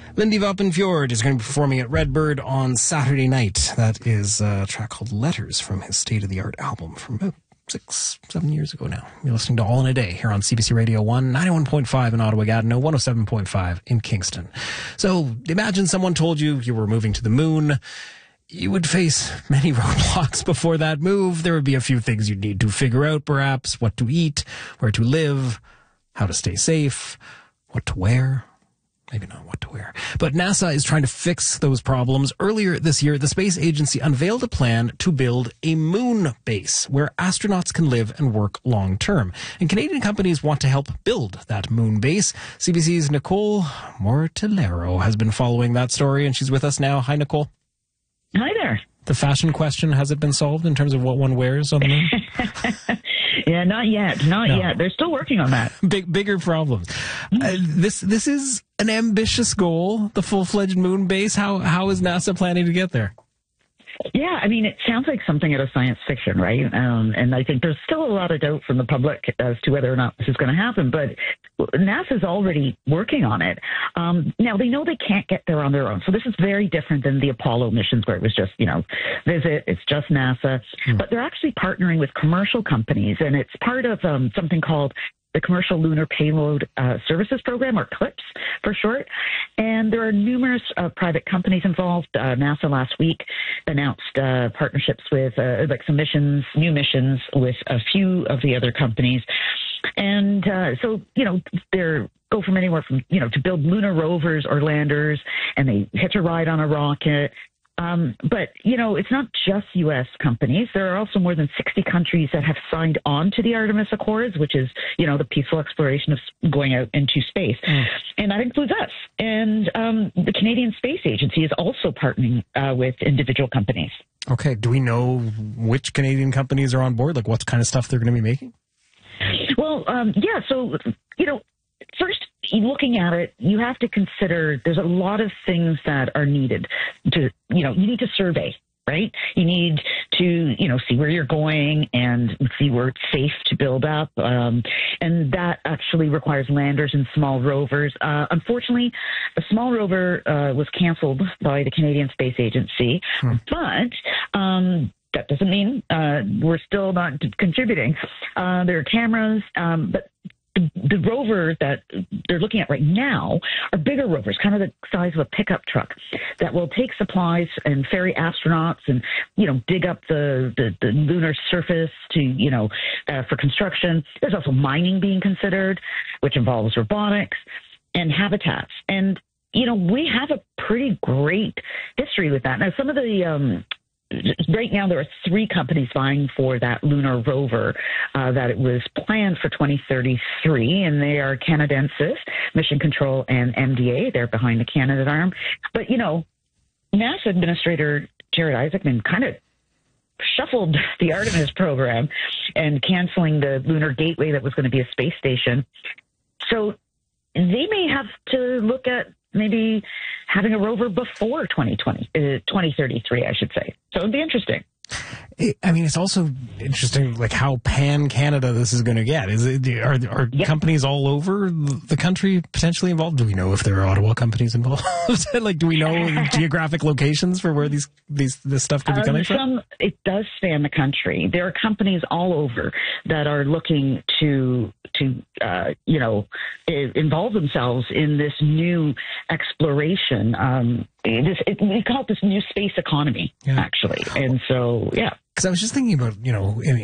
Lindy Voppenfjord is going to be performing at Redbird on Saturday night. That is a track called Letters from his state-of-the-art album from about 6-7 years ago now. You're listening to All in a Day here on CBC Radio 1, 91.5 in Ottawa-Gatineau, 107.5 in Kingston. So imagine someone told you you were moving to the moon. You would face many roadblocks before that move. There would be a few things you'd need to figure out, perhaps, what to eat, where to live, how to stay safe, what to wear. Maybe not what to wear. But NASA is trying to fix those problems. Earlier this year, the space agency unveiled a plan to build a moon base where astronauts can live and work long term. And Canadian companies want to help build that moon base. CBC's Nicole Mortillero has been following that story, and she's with us now. Hi, Nicole. Hi there. The fashion question, has it been solved in terms of what one wears on the moon? Yeah, not yet. Not yet. They're still working on that. Bigger problems. This is an ambitious goal, the full-fledged moon base. How is NASA planning to get there? Yeah, I mean, it sounds like something out of science fiction, right? And I think there's still a lot of doubt from the public as to whether or not this is going to happen, but NASA's already working on it. Now, they know they can't get there on their own, so this is very different than the Apollo missions where it was just, visit, it's just NASA. But they're actually partnering with commercial companies, and it's part of something called the Commercial Lunar Payload Services Program, or CLPS for short. And there are numerous private companies involved. NASA last week announced partnerships with some missions, new missions with a few of the other companies. And so, they're go from anywhere from, to build lunar rovers or landers, and they hitch a ride on a rocket. But, it's not just U.S. companies. There are also more than 60 countries that have signed on to the Artemis Accords, which is, the peaceful exploration of going out into space. And that includes us. And the Canadian Space Agency is also partnering with individual companies. Okay. Do we know which Canadian companies are on board? Like what kind of stuff they're going to be making? Well, yeah. So, first, looking at it, you have to consider there's a lot of things that are needed to, you need to survey, right? You need to, see where you're going and see where it's safe to build up. And that actually requires landers and small rovers. Unfortunately, a small rover was canceled by the Canadian Space Agency, but that doesn't mean we're still not contributing. There are cameras, but the rover that they're looking at right now are bigger rovers, kind of the size of a pickup truck, that will take supplies and ferry astronauts and, dig up the lunar surface to, for construction. There's also mining being considered, which involves robotics and habitats. And, we have a pretty great history with that. Now, some of the right now, there are 3 companies vying for that lunar rover that it was planned for 2033, and they are Canadensis, Mission Control, and MDA. They're behind the Canadarm. But, NASA Administrator Jared Isaacman kind of shuffled the Artemis program and canceling the Lunar Gateway that was going to be a space station. So they may have to look at maybe having a rover before 2033, I should say. So it'd be interesting. It's also interesting, like how pan-Canada this is going to get. Are companies all over the country potentially involved? Do we know if there are Ottawa companies involved? Do we know geographic locations for where this stuff could be coming from? It does span the country. There are companies all over that are looking to involve themselves in this new exploration. We call it this new space economy, actually. And so, yeah. Because I was just thinking about,